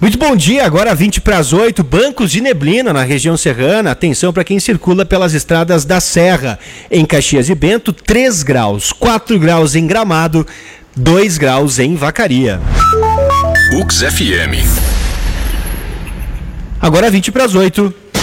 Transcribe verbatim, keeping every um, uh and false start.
Muito bom dia, agora vinte para as oito, bancos de neblina na região serrana. Atenção para quem circula pelas estradas da Serra. Em Caxias e Bento, três graus, quatro graus em Gramado, dois graus em Vacaria. U X F M. Agora vinte para as oito.